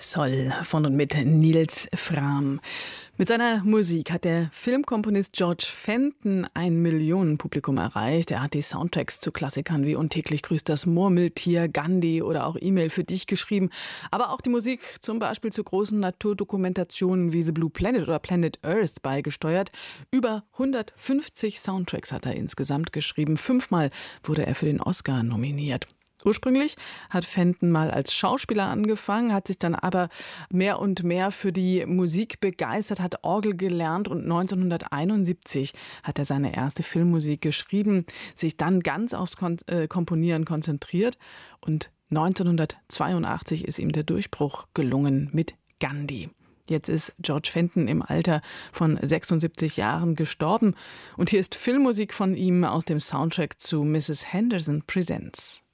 Soll von und mit Nils Frahm. Mit seiner Musik hat der Filmkomponist George Fenton ein Millionenpublikum erreicht. Er hat die Soundtracks zu Klassikern wie Und täglich grüßt das Murmeltier, Gandhi oder auch E-Mail für dich geschrieben. Aber auch die Musik zum Beispiel zu großen Naturdokumentationen wie The Blue Planet oder Planet Earth beigesteuert. Über 150 Soundtracks hat er insgesamt geschrieben. 5-mal wurde er für den Oscar nominiert. Ursprünglich hat Fenton mal als Schauspieler angefangen, hat sich dann aber mehr und mehr für die Musik begeistert, hat Orgel gelernt und 1971 hat er seine erste Filmmusik geschrieben, sich dann ganz aufs Komponieren konzentriert und 1982 ist ihm der Durchbruch gelungen mit Gandhi. Jetzt ist George Fenton im Alter von 76 Jahren gestorben und hier ist Filmmusik von ihm aus dem Soundtrack zu Mrs. Henderson Presents.